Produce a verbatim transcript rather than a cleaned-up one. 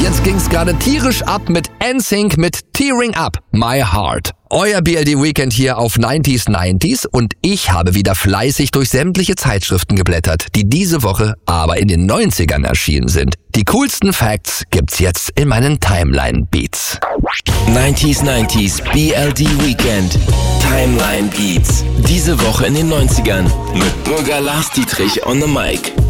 Jetzt ging's gerade tierisch ab mit N Sync mit Tearing Up My Heart. Euer B L D Weekend hier auf neunzig neunzig und ich habe wieder fleißig durch sämtliche Zeitschriften geblättert, die diese Woche aber in den neunzigern erschienen sind. Die coolsten Facts gibt's jetzt in meinen Timeline Beats. neunzig neunzig B L D Weekend Timeline Beats. Diese Woche in den neunzigern mit Bürger Lars Dietrich on the Mic.